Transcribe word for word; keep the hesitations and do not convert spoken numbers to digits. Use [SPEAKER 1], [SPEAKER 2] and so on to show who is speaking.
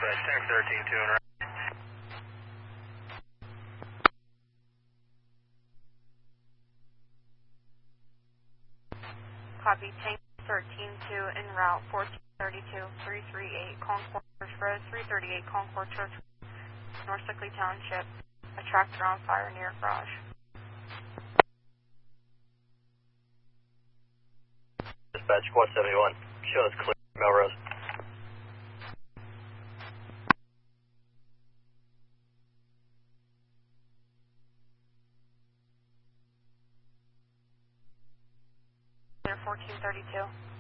[SPEAKER 1] Dispatch, tank thirteen, two and right.
[SPEAKER 2] Copy, tank thirteen two en route, fourteen thirty-two, three thirty-eight Concord Church Road, three thirty-eight Concord Church, North Sickley Township. A tractor on fire near garage.
[SPEAKER 1] Dispatch, one seventy-one, shows clear, Melrose.
[SPEAKER 2] Clear fourteen thirty-two.